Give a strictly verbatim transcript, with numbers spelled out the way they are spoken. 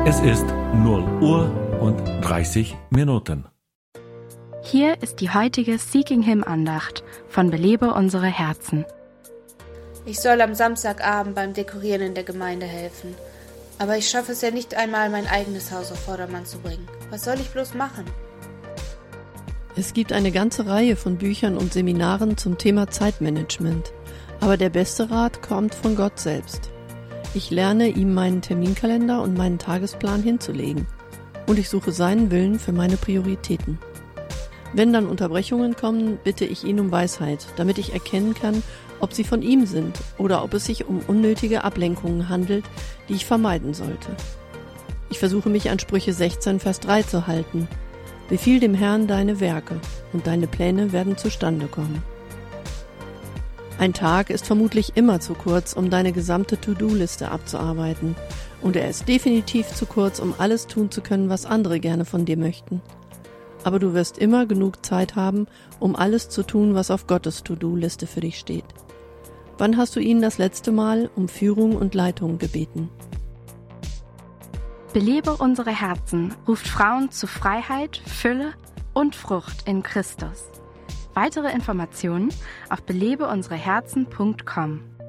Es ist null Uhr und dreißig Minuten. Hier ist die heutige Seeking Him Andacht von Belebe unsere Herzen. Ich soll am Samstagabend beim Dekorieren in der Gemeinde helfen. Aber ich schaffe es ja nicht einmal, mein eigenes Haus auf Vordermann zu bringen. Was soll ich bloß machen? Es gibt eine ganze Reihe von Büchern und Seminaren zum Thema Zeitmanagement. Aber der beste Rat kommt von Gott selbst. Ich lerne, ihm meinen Terminkalender und meinen Tagesplan hinzulegen. Und ich suche seinen Willen für meine Prioritäten. Wenn dann Unterbrechungen kommen, bitte ich ihn um Weisheit, damit ich erkennen kann, ob sie von ihm sind oder ob es sich um unnötige Ablenkungen handelt, die ich vermeiden sollte. Ich versuche mich an Sprüche sechzehn, Vers drei zu halten. Befiehl dem Herrn deine Werke, und deine Pläne werden zustande kommen. Ein Tag ist vermutlich immer zu kurz, um deine gesamte To-Do-Liste abzuarbeiten. Und er ist definitiv zu kurz, um alles tun zu können, was andere gerne von dir möchten. Aber du wirst immer genug Zeit haben, um alles zu tun, was auf Gottes To-Do-Liste für dich steht. Wann hast du ihn das letzte Mal um Führung und Leitung gebeten? Belebe unsere Herzen ruft Frauen zu Freiheit, Fülle und Frucht in Christus. Weitere Informationen auf belebe unsere herzen punkt com.